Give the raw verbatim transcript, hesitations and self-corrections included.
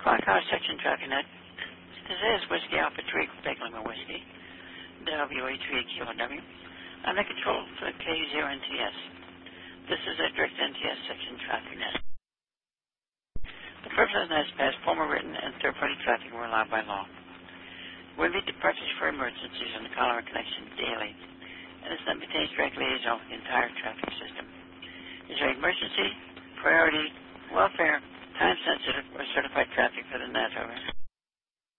Five-car section traffic net. This is Whiskey Alpha three, Quebec Lima Whiskey, W A three Q W. I'm the control for K zero N T S. This is a direct N T S section traffic net. The purpose of the net is to pass formal written and third-party traffic where allowed by law. We meet departures for emergencies on the Colorado Connection daily, and this net maintains direct liaison with the entire traffic system. Is there emergency, priority, welfare, time-sensitive, or certified traffic for the net, over?